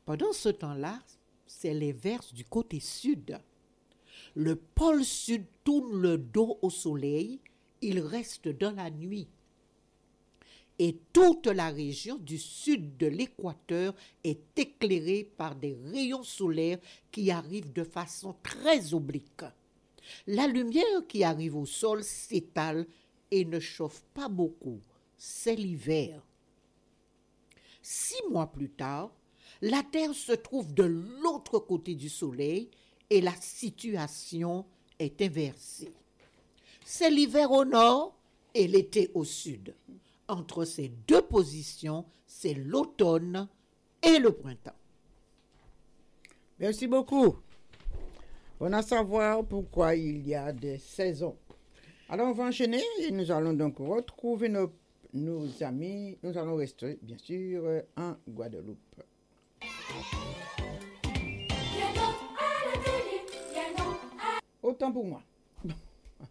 Pendant ce temps-là, c'est l'inverse du côté sud. Le pôle sud tourne le dos au soleil, il reste dans la nuit. Et toute la région du sud de l'équateur est éclairée par des rayons solaires qui arrivent de façon très oblique. La lumière qui arrive au sol s'étale et ne chauffe pas beaucoup. C'est l'hiver. 6 mois plus tard, la Terre se trouve de l'autre côté du Soleil et la situation est inversée. C'est l'hiver au nord et l'été au sud. Entre ces deux positions, c'est l'automne et le printemps. Merci beaucoup. On a savoir pourquoi il y a des saisons. Alors on va enchaîner et nous allons donc retrouver nos amis. Nous allons rester bien sûr en Guadeloupe. Autant pour moi.